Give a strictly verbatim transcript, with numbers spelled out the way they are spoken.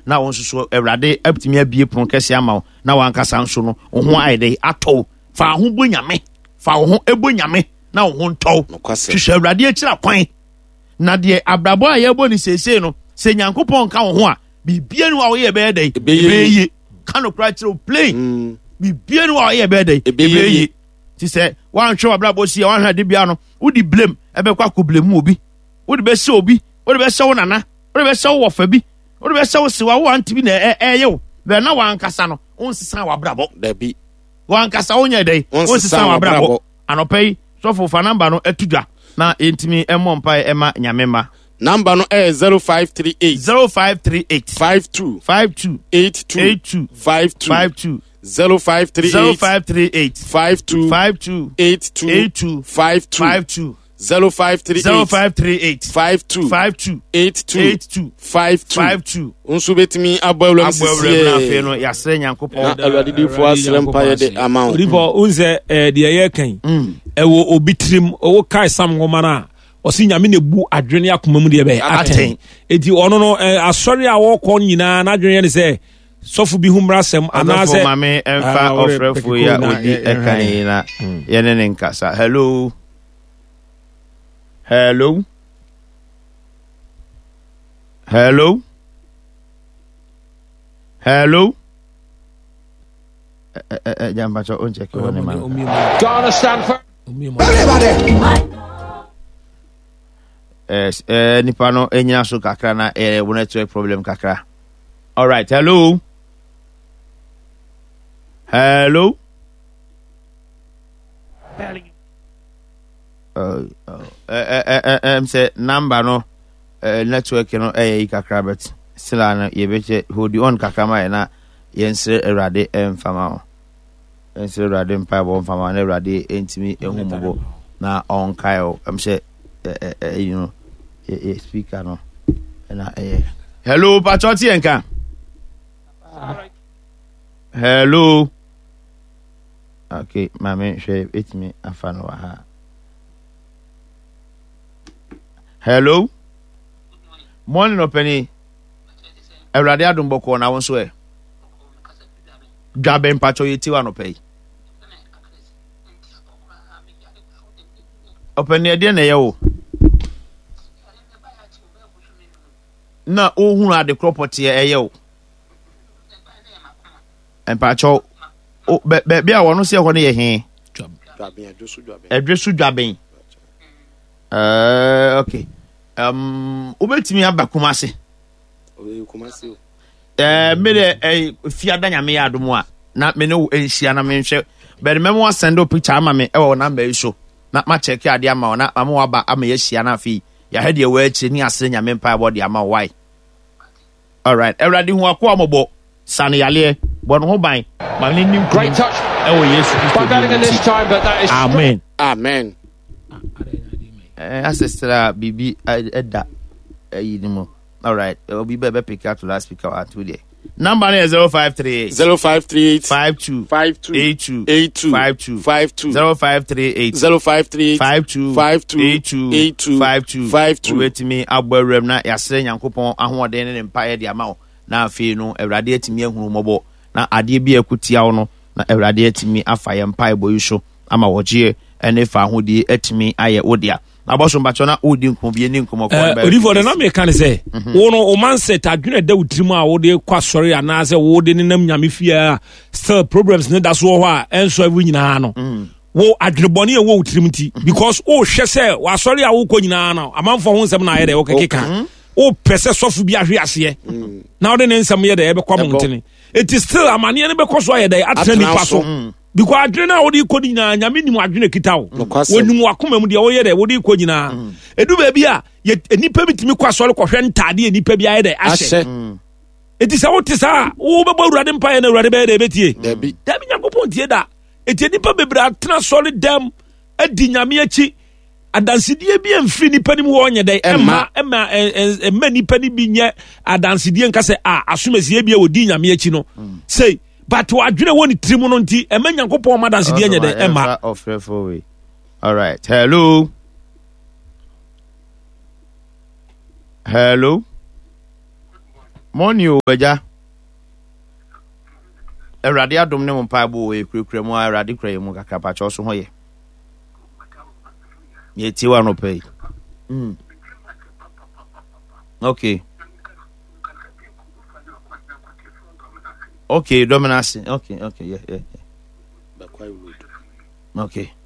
na won so Ewrade aptimi abie pon kese ama wo na wankasa nso no wo ho ayde ato fa ho bonyame fa wo ho ebonyame na wo ho nto hwehwe Ewrade akira kwan na de abrabo a yebo ni sese no se Nyankopɔn ka wo ho a bibia ni wa wo ye be dey ebeye kanokra kire play bibia ni wa wo ye be dey ebeye ti se wan hwe abrabo si wan hwe de bia no wodi blame ebe kwa ko blame obi wodi be se obi wodi be se wo nana wodi be se wo fa bi wodi be se wo se wa wo antibi na eye wo be na wan kasa no onsisan wa brabo da bi wan kasa wonya dey onsisan wa brabo anopai so for fa number no etudwa na entimi emo mpa ema nyamema number no eh zero five three eight zero five three eight five two five two eight two eight two five two five two zero five three eight zero five three eight five two five two eight two eight two five two five two zero five three eight zero five three eight five two five two eight two eight two five two five two unsu betimi abawlam sisi na fe no ya sere Nyankopɔn already di for asrem pa ye de amount ribo unze eh de ye kan ewo obitrim owo kai sam ngoma na osi nyame ne bu adwene akomam de be aten enti ono no asori a wo kɔ nyina na adwene ne se sofu bi humrasem anaze mame emfa ofrefo ya odi ekan na ye ne nkasa hello hello hello hello eh eh jamba cho onche ke woni man Ghana Stanford everybody yes eh nipa no enya so kakra na eh wo network problem kakra. All right, hello hello uh eh eh eh em say number no eh network no eh kakra bet still na ye beche hold on kakra ma na yense Ewrade emfama o yense Ewrade mpa bo mfama na Ewrade entimi ehumubo na on kaio em say eh eh you know eh speaker no na eh hello Pachoti enka hello okay mame share it me afano ha hello morning openi Ewrade adumboko na wonso e dwabe mpacho yeti wa no pay openi e de na ye wo na ohun ade property e ye wo mpacho o be be a wono se ho ne ye he dwaben adwesu dwaben adwesu dwaben eh okay um obetimi abakumase o kumase eh me de eh fiada nyame ya adomo a na me no enhia na me nhwe be me mo send o picture ama me e wo number yi so na ma check ade ama na ama wa ba ama ya hia na afi ya hede we achi ni ase nyame mpa body ama why. All right, Ewrade hu akwa mobo sane yale bon ho ban ma ni nim great touch e wo Yesu by Bellingham this time, but that is amen amen eh asestra bibi eda ayi ni mo. All right, obi be be pick out to last speaker at two there. Number is zero five three eight zero five three eight five two five two eight two eight two five two five two zero five three eight zero five three eight five two five two eight two eight two five two five two wait me abwrem na yasre Nyankopɔn ahoɔden ne mpae de ama wo na afei no Ewrade atimi ahunu mɔbɔ na ade bi akutia wo no na Ewrade atimi afa ye mpae boyi so ama wɔgye ene fa ahodi atimi aye wodia na boso mbacho na odi nkom bi ni nkom akɔ ba Oliver na me kan say wo no o man set adwene da wutrim a wo de kwa sɔre ana sɛ wo de nenam nyame fia still problems ne da so hɔ a enso awu nyina no wo adwenebɔne e wo wutrim ti because o hwɛ sɛ wa sɔre a wo kɔ nyina no amanfo ho nsɛm na ayɛ de wo kekeka o pɛsɛ sɔfo bi ahwe ase na wo de ne nsɛm yɛ de e be kwa montene it is still amane ne be kɔ so ayɛ de atena nipa so because adwene a wodi kɔ nyina nyame nim adwene kita wo wonim wakoma mu de wo yɛ de wodi kɔ nyina edu ba bi a nipa bitimi kɔ asɔre kɔhwɛ ntade nipa bi ayɛ de ahyɛ eti sɛ wote sa wo bɛbɔ Awurade mpa yɛ na Awurade bɛyɛ de betie dabi dabi Nyankopɔn tie da eti nipa bebra atena sɔre dam adi nyame akyi adansidie bi amfiri nipa nim wo nyɛ de ɛma ɛma ɛma nipa ni bi nyɛ adansidie nka sɛ a asomasie bi a wodi nyame akyi no sei but wadwene woni trimu no nti ema Nyankopɔn madanse die nyɛ de ema ofrefo we. All right, hello hello Morning o Beja. Erade adom ne mo mpaabo we kurekure mu erade kure mu kakra pa cho so hoye. Ye ti wa no pay. Mm. Okay. Okay, Dominasi. Okay, okay, yeah, yeah, yeah. Okay.